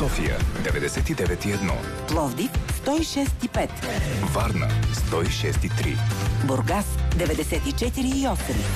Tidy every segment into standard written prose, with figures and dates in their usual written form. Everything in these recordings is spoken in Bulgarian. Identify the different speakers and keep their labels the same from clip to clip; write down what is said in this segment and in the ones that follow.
Speaker 1: София 99,1,
Speaker 2: Пловдив 106,5,
Speaker 1: Варна 106,3,
Speaker 2: Бургас 94,8.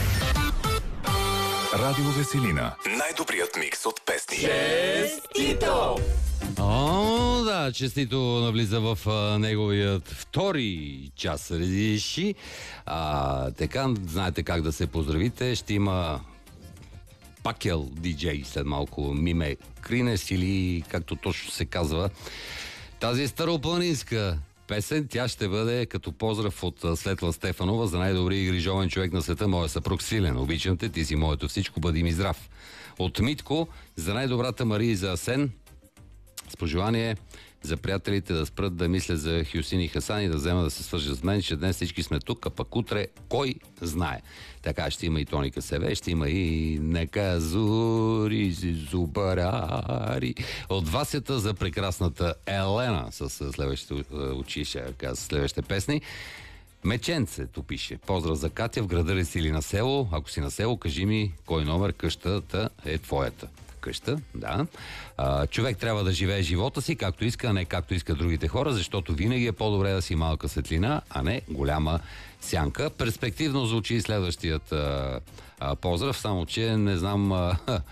Speaker 1: Радио Веселина. Най-добрият микс от песни.
Speaker 3: Честито!
Speaker 4: О, да, честито навлиза в неговият втори час редиши. Така, знаете как да се поздравите. Ще има пакел диджей след малко, Миме Кринес или както точно се казва. Тази старопланинска песен, тя ще бъде като поздрав от Светла Стефанова за най-добри и грижовен човек на света, моя съпруг Свилен. Обичам те, ти си моето всичко, бъди ми здрав. От Митко за най-добрата Мария и за Асен, с пожелание за приятелите да спрат да мислят за Хюсин и Хасан и да вземат да се свържат с мен, че днес всички сме тук, а пък утре кой знае. Така ще има и Тоника Севе, ще има и Нека зори зубарари от Васята за прекрасната Елена с следващите училище, с следващите песни. Меченцето пише. Поздрав за Катя, в града ли си или на село? Ако си на село, кажи ми кой номер къщата е твоята. Къща, да. Човек трябва да живее живота си както иска, а не както искат другите хора, защото винаги е по-добре да си малка светлина, а не голяма сянка. Перспективно звучи и следващият поздрав, само че не знам...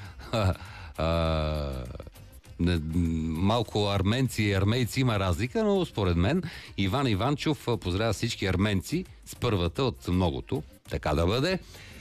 Speaker 4: малко арменци и армейци има разлика, но според мен Иван Иванчов поздравя всички арменци с първата от многото. Така да бъде.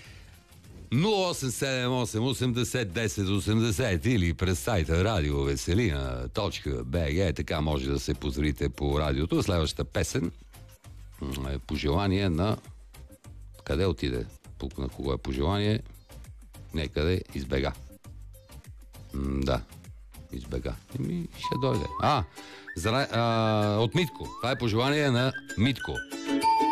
Speaker 4: 0878801080 или през сайта radioveselina.bg. Така може да се поздравите по радиото. Следващата песен е пожелание на... Къде отиде? На кого е пожелание? Некъде избега. Да, избега. Ще дойде. От Митко. Това е пожелание на Митко.